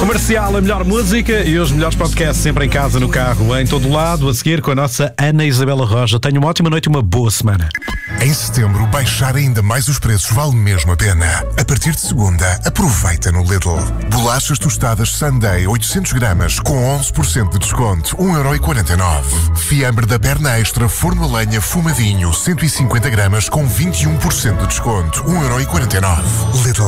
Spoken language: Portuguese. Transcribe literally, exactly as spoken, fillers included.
Comercial, a melhor música e os melhores podcasts sempre em casa, no carro, em todo lado, a seguir com a nossa Ana Isabela Roja. Tenha uma ótima noite e uma boa semana. Em setembro, baixar ainda mais os preços vale mesmo a pena. A partir de segunda, aproveita no Lidl. Bolachas tostadas Sunday oitocentos gramas com onze por cento de desconto, um euro e quarenta e nove. Fiambre da perna extra forno a lenha fumadinho cento e cinquenta gramas com vinte e um por cento de desconto, um euro e quarenta e nove. Lidl.